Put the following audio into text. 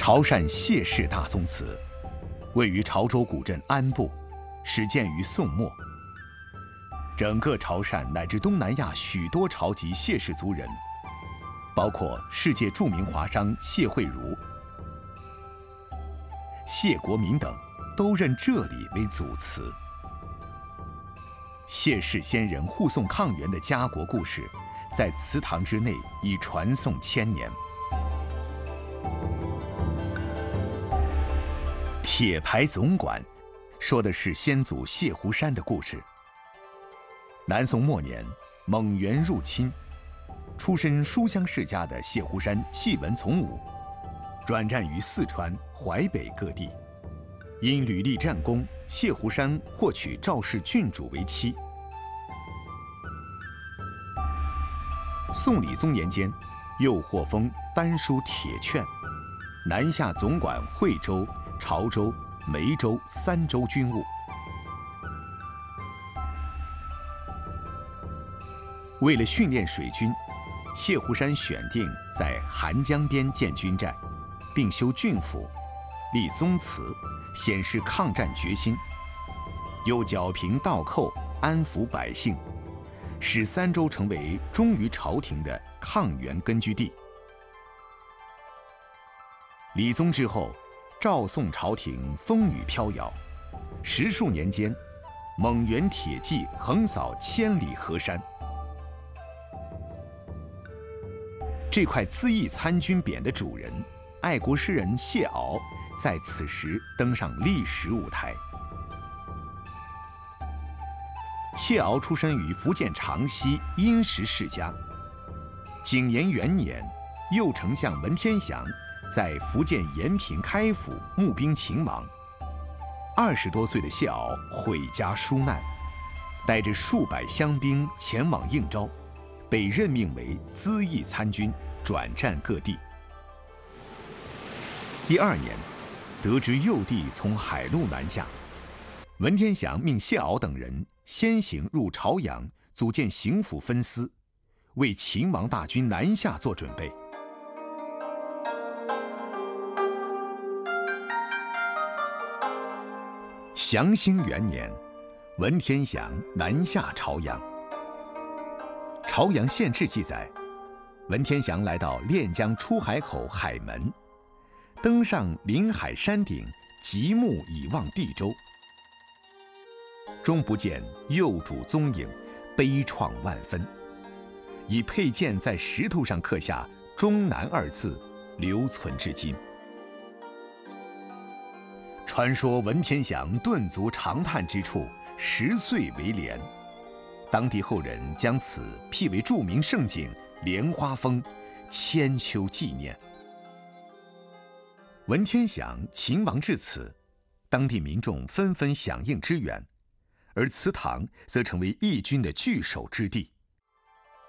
潮汕谢氏大宗祠，位于潮州古镇安部，始建于宋末。整个潮汕乃至东南亚许多潮籍谢氏族人，包括世界著名华商谢惠如、谢国民等，都认这里为祖祠。谢氏先人护送抗元的家国故事，在祠堂之内已传颂千年。铁牌总管说的是先祖谢湖山的故事。南宋末年，蒙元入侵，出身书香世家的谢湖山弃文从武，转战于四川、淮北各地。因屡立战功，谢湖山获娶赵氏郡主为妻。宋理宗年间，又获封丹书铁券，南下总管惠州、潮州、梅州3州军务。为了训练水军，谢湖山选定在韩江边建军寨，并修郡府，立宗祠，显示抗战决心。又剿平盗寇，安抚百姓，使3州成为忠于朝廷的抗元根据地。理宗之后，赵宋朝廷风雨飘摇，10数年间，蒙元铁骑横扫千里河山。这块恣意参军匾的主人，爱国诗人谢骜，在此时登上历史舞台。谢骜出身于福建长溪殷实世家。景延元年，右丞相文天祥在福建延平开府募兵勤王。20多岁的谢骜毁家纾难，带着数百乡兵前往应招，被任命为恣意参军，转战各地。第2年，得知幼弟从海路南下，文天祥命谢骜等人先行入潮阳，组建行府分司，为秦王大军南下做准备。祥兴元年，文天祥南下潮阳。潮阳县志记载，文天祥来到练江出海口海门，登上临海山顶，极目以望地州，终不见幼主踪影，悲怆万分。以佩剑在石头上刻下“终南”2字，留存至今。传说文天祥顿足长叹之处，10岁为莲。当地后人将此辟为著名胜景莲花峰，千秋纪念。文天祥秦王至此，当地民众纷纷响应支援，而祠堂则成为义军的据守之地。